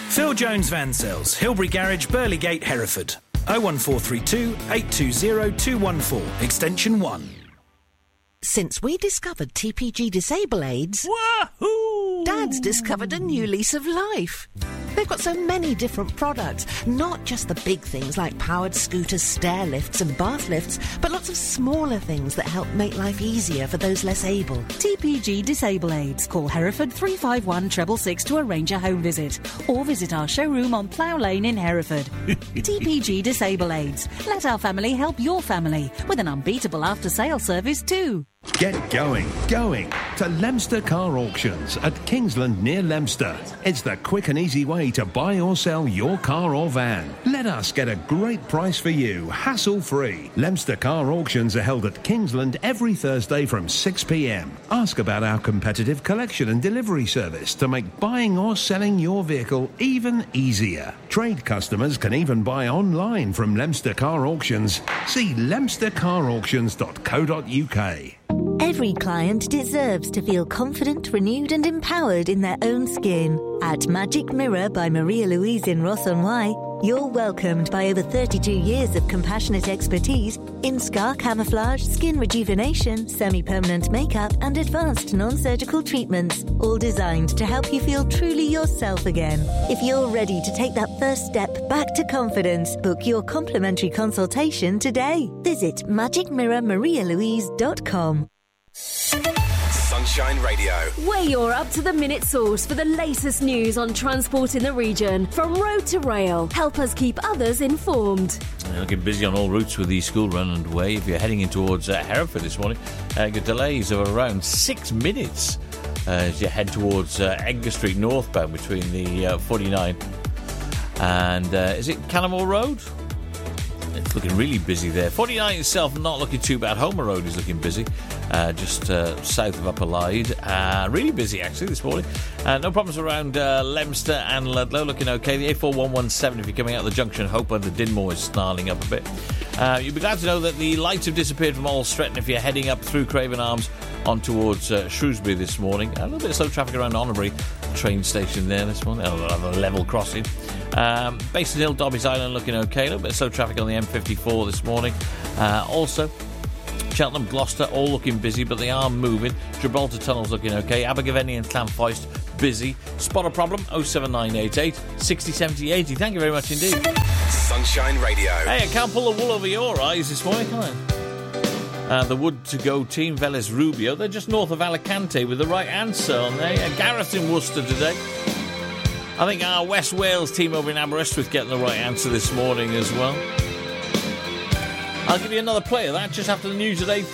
Phil Jones Van Sales, Hilbury Garage, Burleygate, Hereford. 01432 820 214, extension 1. Since we discovered TPG Disable Aids, Wahoo! Dad's discovered a new lease of life. They've got so many different products, not just the big things like powered scooters, stair lifts and bath lifts, but lots of smaller things that help make life easier for those less able. TPG Disable Aids. Call Hereford 351 666 to arrange a home visit, or visit our showroom on Plough Lane in Hereford. TPG Disable Aids. Let our family help your family with an unbeatable after-sale service too. Get going to Leominster Car Auctions at Kingsland near Leominster. It's the quick and easy way to buy or sell your car or van. Let us get a great price for you, hassle-free. Leominster Car Auctions are held at Kingsland every Thursday from 6 p.m. Ask about our competitive collection and delivery service to make buying or selling your vehicle even easier. Trade customers can even buy online from Leominster Car Auctions. See leominstercarauctions.co.uk. Every client deserves to feel confident, renewed and empowered in their own skin. At Magic Mirror by Maria Louise in Ross-on-Wye, you're welcomed by over 32 years of compassionate expertise in scar camouflage, skin rejuvenation, semi-permanent makeup and advanced non-surgical treatments, all designed to help you feel truly yourself again. If you're ready to take that first step back to confidence, book your complimentary consultation today. Visit magicmirrormarialouise.com. Sunshine Radio. We're your up-to-the-minute source for the latest news on transport in the region. From road to rail, help us keep others informed. Looking busy on all routes with the school run underway. If you're heading in towards Hereford this morning, you got delays of around 6 minutes as you head towards Edgar Street northbound between the 49 and, is it Canamore Road? It's looking really busy there. 49 itself not looking too bad. Homer Road is looking busy, just south of Upper Lyde. Really busy actually this morning. No problems around Leominster and Ludlow, looking okay. The A4117 if you're coming out of the junction, Hope under Dinmore is snarling up a bit. You'll be glad to know that the lights have disappeared from All Stretton if you're heading up through Craven Arms on towards Shrewsbury this morning. A little bit of slow traffic around Honoubury train station there this morning. A level crossing. Basin Hill, Dobbys Island looking okay. A little bit of slow traffic on the M54 this morning. Also, Cheltenham, Gloucester all looking busy, but they are moving. Gibraltar Tunnel's looking okay. Abergavenny and Llanfoist busy. Spot a problem 07988 60 70 80. Thank you very much indeed. Sunshine Radio. Hey, I can't pull the wool over your eyes this morning, can I? The Wood to Go team, Veles Rubio, they're just north of Alicante with the right answer on there. Gareth in Worcester today. I think our West Wales team over in Aberystwyth getting the right answer this morning as well. I'll give you another play of that just after the news at 8:30.